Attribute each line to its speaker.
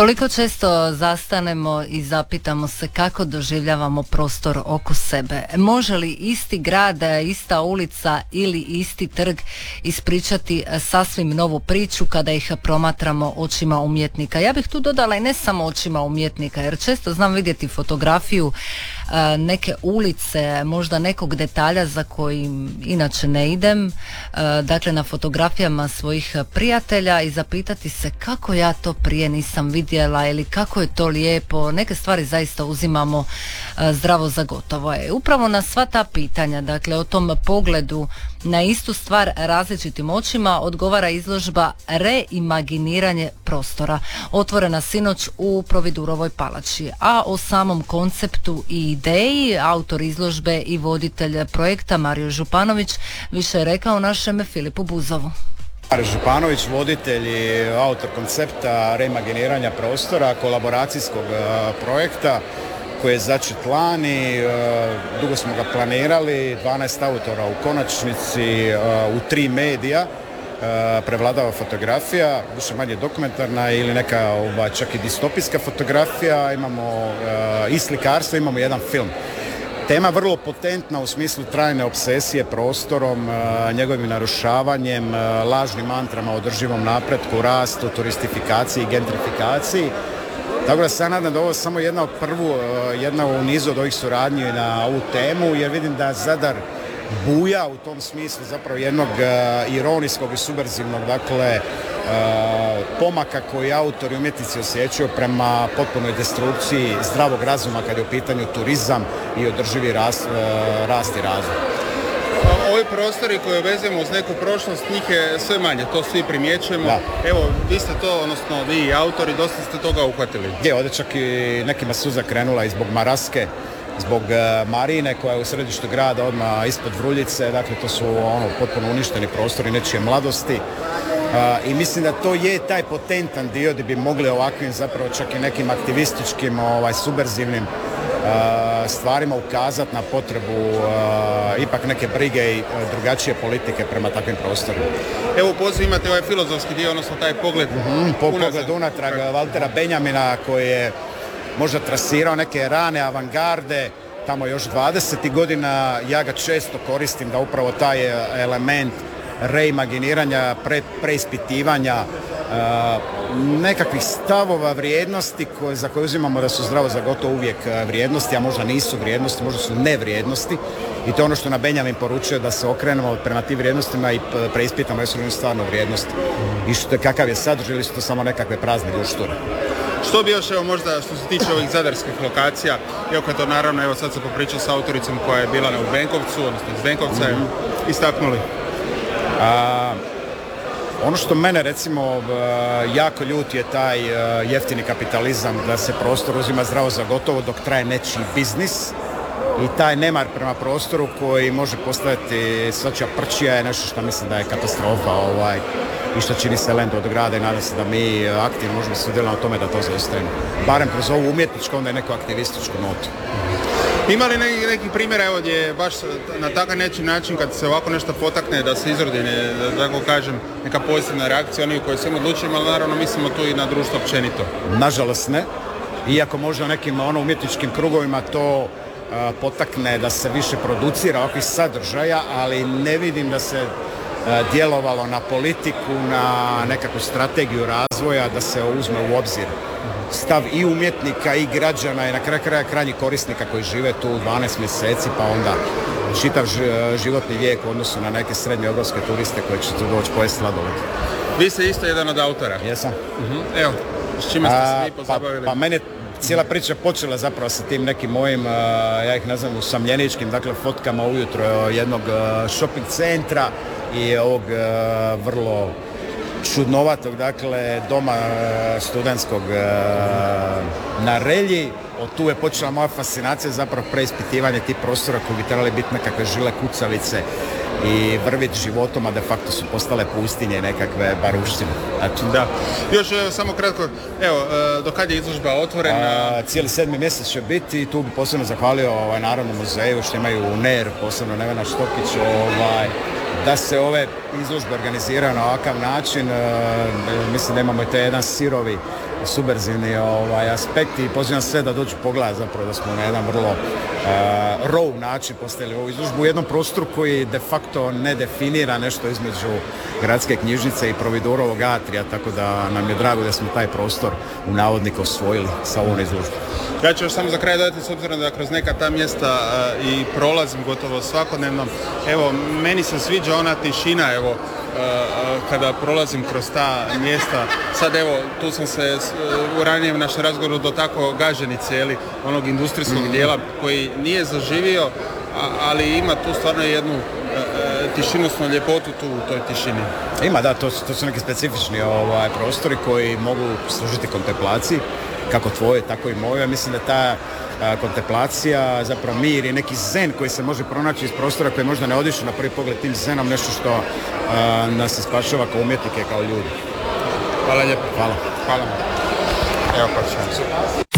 Speaker 1: Koliko često zastanemo i zapitamo se kako doživljavamo prostor oko sebe? Može li isti grad, ista ulica ili isti trg ispričati sasvim novu priču kada ih promatramo očima umjetnika? Ja bih tu dodala i ne samo očima umjetnika, jer često znam vidjeti fotografiju neke ulice, možda nekog detalja za kojim inače ne idem, dakle na fotografijama svojih prijatelja, i zapitati se kako ja to prije nisam vidjela ili kako je to lijepo. Neke stvari zaista uzimamo zdravo za gotovo. Upravo na sva ta pitanja, dakle o tom pogledu na istu stvar različitim očima, odgovara izložba Reimaginiranje prostora, otvorena sinoć u Providurovoj palači. A o samom konceptu i ideji autor izložbe i voditelj projekta Mario Županović više je rekao našem Filipu Buzovu.
Speaker 2: Mario Županović, voditelj i autor koncepta reimaginiranja prostora, kolaboracijskog projekta koji je začet lani. Dugo smo ga planirali, 12 autora u konačnici, u 3 medija. Prevladava fotografija, više manje dokumentarna ili neka čak i distopijska fotografija, imamo i slikarstvo, imamo jedan film. Tema vrlo potentna u smislu trajne obsesije prostorom, njegovim narušavanjem, lažnim mantrama o održivom napretku, rastu, turistifikaciji, gentrifikaciji. Tako da se ja nadam da ovo je samo jedna u nizu od ovih suradnji na ovu temu, jer vidim da Zadar buja u tom smislu zapravo jednog ironijskog i subverzivnog, dakle, pomaka koji autori i umjetnici osjećaju prema potpunoj destrukciji zdravog razuma kad je u pitanju turizam i održivi rast i razvoj.
Speaker 3: Ovi prostori koje vezujemo uz neku prošlost, njih je sve manje, to svi primjećujemo. Da. Evo, vi ste to, odnosno vi i autori, dosta ste toga uhvatili.
Speaker 2: Je, ovdje čak i nekima suza krenula i zbog Maraske, zbog Marine koja je u središtu grada odmah ispod Vruljice, dakle to su potpuno uništeni prostori nečije mladosti. I mislim da to je taj potentan dio gdje bi mogli ovakvim zapravo čak i nekim aktivističkim, subverzivnim stvarima ukazati na potrebu ipak neke brige i drugačije politike prema takvim prostorima.
Speaker 3: Evo u pozivu imate ovaj filozofski dio, odnosno taj pogled
Speaker 2: pogled unatrag Valtera Benjamina koji je možda trasirao neke rane avangarde tamo još 20. godina. Ja ga često koristim da upravo taj element reimaginiranja, preispitivanja nekakvih stavova vrijednosti za koje uzimamo da su zdravo za gotovo uvijek vrijednosti, a možda nisu vrijednosti, možda su nevrijednosti, i to je ono što na Benjamin poručuje, da se okrenemo prema tim vrijednostima i preispitamo jesu li oni stvarno vrijednosti i kakav je sadržaj ili su to samo nekakve prazne ljušture.
Speaker 3: Što bi još, evo, možda što se tiče ovih zadarskih lokacija, iako je to naravno, evo sad se popričao s autoricom koja je bila u Benkovcu, odnosno iz Benkovca, istaknuli?
Speaker 2: Ono što mene recimo jako ljuti je taj jeftini kapitalizam, da se prostor uzima zdravo za gotovo dok traje nečiji biznis, i taj nemar prema prostoru koji može postaviti svačija prčija je nešto što mislim da je katastrofa i što čini se lendo od grada, i nadam se da mi aktivno možemo sudjelovati na tome da to zaustavimo. Barem kroz ovu umjetničku, onda je neku aktivističku notu.
Speaker 3: Ima li neki primjera, evo, gdje baš na takav način kad se ovako nešto potakne da se izrodi, da tako kažem, neka pozitivna reakcija onih koji se im odlučuju, ali naravno mislimo tu i na društvo općenito?
Speaker 2: Nažalost ne, iako možda nekim umjetničkim krugovima to potakne da se više producira ovakvih sadržaja, ali ne vidim da se djelovalo na politiku, na nekakvu strategiju razvoja, da se uzme u obzir stav i umjetnika i građana i na kraju kraja krajnjih korisnika koji žive tu 12 mjeseci, pa onda čitav životni vijek u odnosu na neke srednjoevropske turiste koji će tu doći pojesti sladoled.
Speaker 3: Vi ste isto jedan od autora.
Speaker 2: Jesam.
Speaker 3: Evo, s čime ste se vi pozabavili?
Speaker 2: Pa mene cijela priča počela zapravo sa tim nekim mojim, ja ih nazvam usamljeničkim, dakle fotkama ujutro jednog shopping centra i ovog vrlo čudnovatog, dakle, doma studentskog na Relji. Od tu je počela moja fascinacija, zapravo preispitivanje tih prostora koji bi trebali biti nekakve žile kucavice i vrvit životom, a de facto su postale pustinje i nekakve baruštine.
Speaker 3: Da. Još samo kratko, evo, do kad je izložba otvorena?
Speaker 2: Cijeli 7. mjesec će biti i tu bi posebno zahvalio Narodnom muzeju što imaju NER, posebno Nevena Štokić, da se ove izložbe organiziraju na ovakav način. Mislim da imamo i taj jedan sirovi subverzivni aspekt i pozivam sve da dođu pogledati zapravo da smo na jedan vrlo raw način postavili ovu izložbu u jednom prostoru koji de facto ne definira nešto između gradske knjižnice i Providorovog atrija, tako da nam je drago da smo taj prostor u navodniku osvojili sa ovom izložbom.
Speaker 3: Ja ću još samo za kraj dodati, s obzirom da kroz neka ta mjesta i prolazim gotovo svakodnevno. Evo, meni se sviđa ona tišina, evo, kada prolazim kroz ta mjesta. Sad evo, tu sam se u ranijem našem razgovoru dotakao Gaženice, jeli, onog industrijskog dijela koji nije zaživio, ali ima tu stvarno jednu tišinusnu ljepotu tu u toj tišini.
Speaker 2: Ima, da, to su neki specifični prostori koji mogu služiti kontemplaciji, kako tvoje, tako i moje. Mislim da ta kontemplacija, zapravo mir i neki zen koji se može pronaći iz prostora koji možda ne odišu na prvi pogled tim zenom, nešto što nas ispašava kao umjetnike, kao ljudi.
Speaker 3: Hvala lijepo.
Speaker 2: Hvala.
Speaker 3: Hvala. Evo pa ćemo.